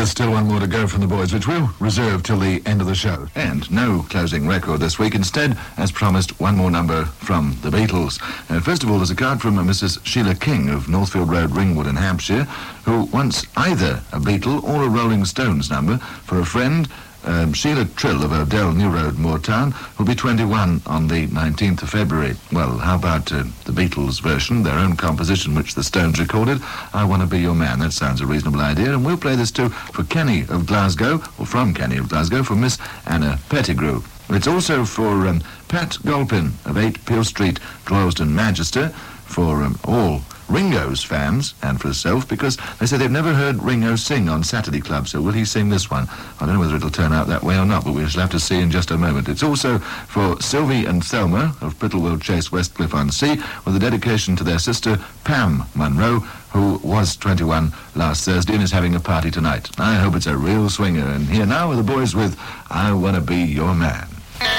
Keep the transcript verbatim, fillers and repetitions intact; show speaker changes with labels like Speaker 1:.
Speaker 1: There's still one more to go from the boys, which we'll reserve till the end of the show. And no closing record this week. Instead, as promised, one more number from the Beatles. Uh, first of all, there's a card from uh, Missus Sheila King of Northfield Road, Ringwood in Hampshire, who wants either a Beatle or a Rolling Stones number for a friend, Um, Sheila Trill of Odell New Road, Moortown, who'll be twenty-one on the nineteenth of February. Well, how about uh, the Beatles version, their own composition, which the Stones recorded, I Want to Be Your Man. That sounds a reasonable idea, and we'll play this too for Kenny of Glasgow, or from Kenny of Glasgow, for Miss Anna Pettigrew. It's also for um, Pat Golpin of eight Peel Street, Droylsden, Manchester, for um, all Ringo's fans and for herself, because they say they've never heard Ringo sing on Saturday Club, so will he sing this one? I don't know whether it'll turn out that way or not, but we shall have to see in just a moment. It's also for Sylvie and Thelma of Brittlewell Chase, Westcliff-on-Sea, with a dedication to their sister Pam Munro, who was twenty-one last Thursday and is having a party tonight. I hope it's a real swinger. And here now are the boys with I Want to Be Your Man.